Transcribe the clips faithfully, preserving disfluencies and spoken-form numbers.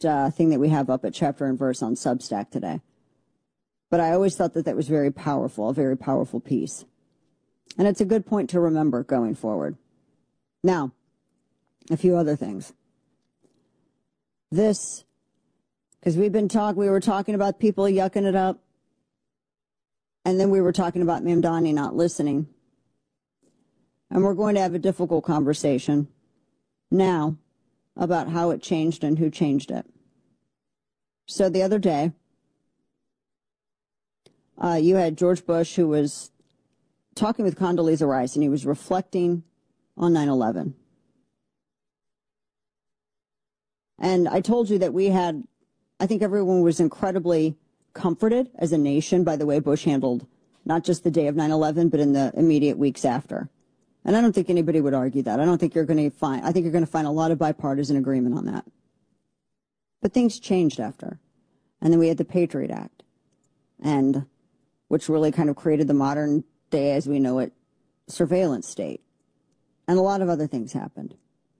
latest uh, thing that we have up at Chapter and Verse on Substack today. But I always thought that that was very powerful, a very powerful piece. And it's a good point to remember going forward. Now, a few other things. This, because we've been talk, we were talking about people yucking it up, and then we were talking about Mamdani not listening. And we're going to have a difficult conversation now about how it changed and who changed it. So the other day, uh, you had George Bush, who was talking with Condoleezza Rice, and he was reflecting on nine eleven. And I told you that we had, I think everyone was incredibly comforted as a nation by the way Bush handled not just the day of nine eleven, but in the immediate weeks after. And I don't think anybody would argue that. I don't think you're going to find, I think you're going to find a lot of bipartisan agreement on that. But things changed after. And then we had the Patriot Act, and which really kind of created the modern day as we know it surveillance state. And a lot of other things happened.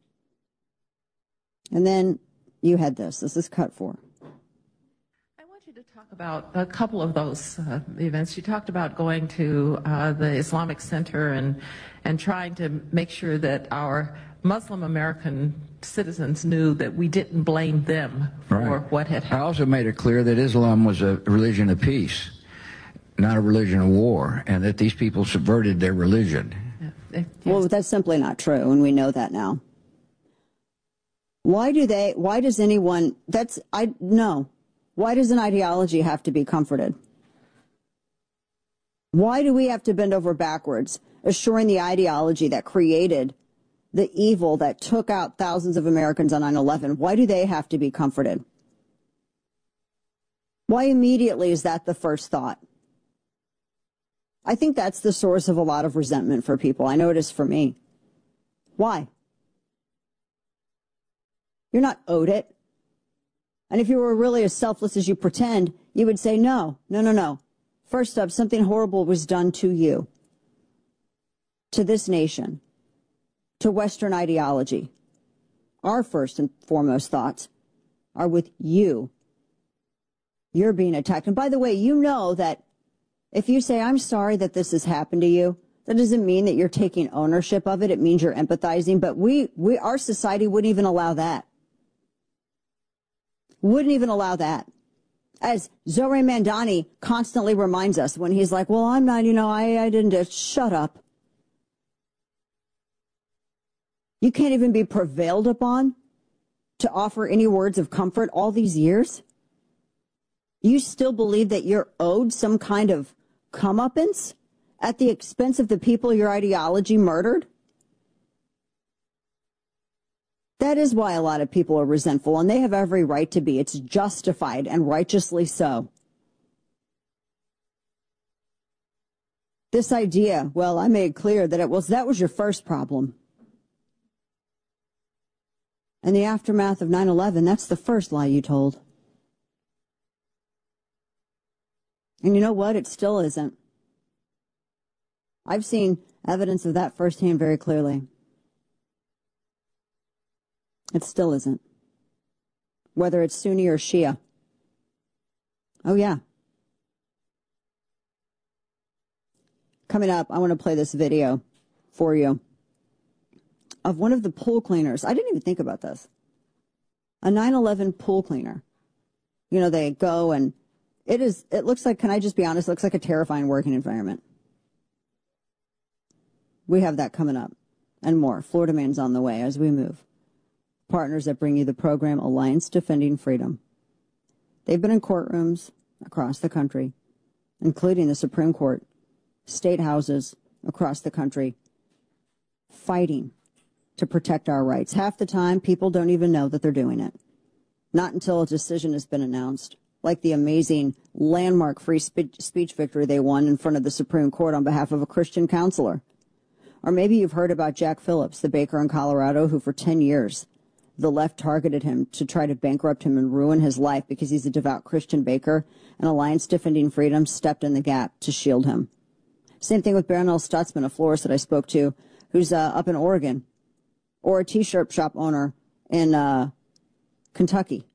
And then you had this. This is cut four. I want you to talk about a couple of those uh, events. You talked about going to uh, the Islamic Center and, and trying to make sure that our Muslim American citizens knew that we didn't blame them for right. what had happened. I also made it clear that Islam was a religion of peace, not a religion of war, and that these people subverted their religion. Yes. Well, that's simply not true, and we know that now. Why do they, why does anyone, that's, I, no. Why does an ideology have to be comforted? Why do we have to bend over backwards, assuring the ideology that created the evil that took out thousands of Americans on nine eleven? Why do they have to be comforted? Why immediately is that the first thought? I think that's the source of a lot of resentment for people. I know it is for me. Why? You're not owed it. And if you were really as selfless as you pretend, you would say, no, no, no, no. First up, something horrible was done to you, to this nation, to Western ideology. Our first and foremost thoughts are with you. You're being attacked. And by the way, you know that if you say, I'm sorry that this has happened to you, that doesn't mean that you're taking ownership of it. It means you're empathizing. But we, we, our society wouldn't even allow that. Wouldn't even allow that. As Zohran Mamdani constantly reminds us when he's like, well, I'm not, you know, I, I didn't just shut up. You can't even be prevailed upon to offer any words of comfort all these years. You still believe that you're owed some kind of comeuppance at the expense of the people your ideology murdered? That is why a lot of people are resentful, and they have every right to be. It's justified and righteously so. This idea, well, I made clear that it was, that was your first problem. In the aftermath of nine eleven, that's the first lie you told. And you know what? It still isn't. I've seen evidence of that firsthand very clearly. It still isn't. Whether it's Sunni or Shia. Oh, yeah. Coming up, I want to play this video for you of one of the pool cleaners. I didn't even think about this. A nine eleven pool cleaner. You know, they go and it is, it looks like, can I just be honest, it looks like a terrifying working environment. We have that coming up and more. Florida Man's on the way as we move. Partners that bring you the program Alliance Defending Freedom. They've been in courtrooms across the country, including the Supreme Court, state houses across the country, fighting to protect our rights. Half the time, people don't even know that they're doing it. Not until a decision has been announced, like the amazing landmark free spe- speech victory they won in front of the Supreme Court on behalf of a Christian counselor. Or maybe you've heard about Jack Phillips, the baker in Colorado, who for ten years the left targeted him to try to bankrupt him and ruin his life because he's a devout Christian baker, and Alliance Defending Freedom stepped in the gap to shield him. Same thing with Barronelle Stutzman, a florist that I spoke to, who's uh, up in Oregon, or a T-shirt shop owner in uh, Kentucky.